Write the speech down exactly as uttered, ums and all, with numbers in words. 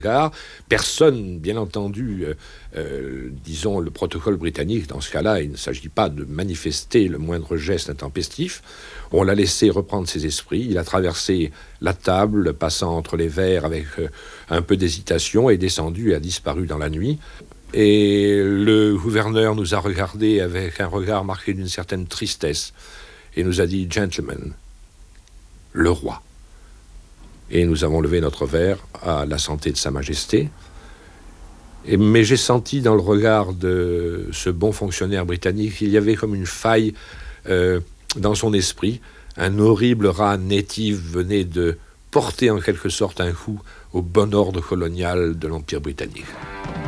Personne, bien entendu, euh, euh, disons le protocole britannique, dans ce cas-là, il ne s'agit pas de manifester le moindre geste intempestif. On l'a laissé reprendre ses esprits. Il a traversé la table, passant entre les verres avec euh, un peu d'hésitation, est descendu et a disparu dans la nuit. Et le gouverneur nous a regardés avec un regard marqué d'une certaine tristesse et nous a dit « Gentlemen, le roi ». Et nous avons levé notre verre à la santé de Sa Majesté. Et, mais j'ai senti dans le regard de ce bon fonctionnaire britannique qu'il y avait comme une faille euh, dans son esprit. Un horrible rat native venait de porter en quelque sorte un coup au bon ordre colonial de l'Empire britannique.